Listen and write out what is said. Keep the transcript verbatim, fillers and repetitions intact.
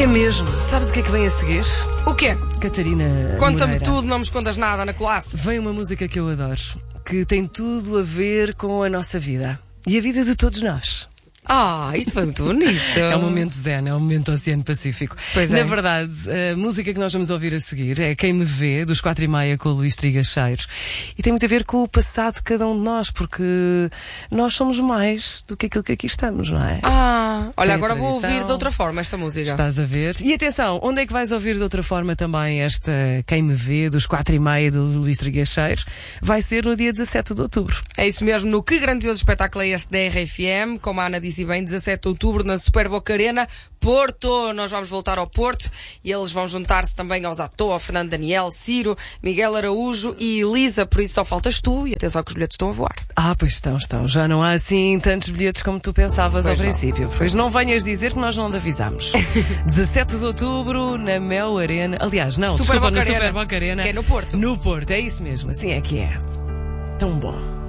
mesmo. Sabes o que é que vem a seguir? O quê? Catarina Conta-me Moreira. tudo, não me escondas nada na classe. Vem uma música que eu adoro, que tem tudo a ver com a nossa vida. E a vida de todos nós. Ah, isto foi muito bonito. É um momento zen, é um momento Oceano Pacífico. Pois Na é. verdade, a música que nós vamos ouvir a seguir é Quem Me Vê, dos Quatro e Meia, com o Luís Trigacheiros. E tem muito a ver com o passado de cada um de nós, porque nós somos mais do que aquilo que aqui estamos, não é? Ah, olha, Tem agora vou tradição. ouvir de outra forma esta música. Estás a ver? E atenção, onde é que vais ouvir de outra forma também esta Quem Me Vê, dos Quatro e Meia, do Luís Trigacheiros? Vai ser no dia dezassete de outubro. É isso mesmo, no Que Grandioso Espetáculo é este da R F M, como a Ana disse bem, dezassete de outubro na Super Boca Arena, Porto. Nós vamos voltar ao Porto e eles vão juntar-se também aos atores, ao Fernando Daniel, Ciro, Miguel Araújo e Elisa, por isso só faltas tu e atenção que os bilhetes estão a voar. Ah, pois estão, estão. Já não há assim tantos bilhetes como tu pensavas Pois ao não. princípio. Pois não venhas dizer que nós não te avisámos. dezassete de outubro na Mel Arena. Aliás, não, Super desculpa, Boca na Arena, Super Boca Arena. que é no Porto. No Porto, é isso mesmo, assim é que é. Tão bom.